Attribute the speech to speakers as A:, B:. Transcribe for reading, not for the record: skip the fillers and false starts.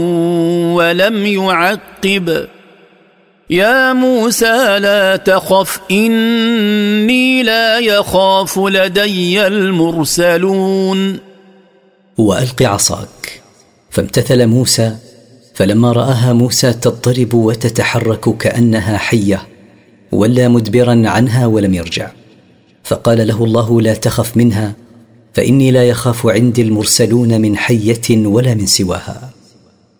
A: ولم يعقب يا موسى لا تخف إني لا يخاف لدي المرسلون.
B: وألق عصاك. فامتثل موسى، فلما رآها موسى تضطرب وتتحرك كأنها حية ولى مدبرا عنها ولم يرجع. فقال له الله لا تخف منها، فإني لا يخاف عندي المرسلون من حية ولا من سواها.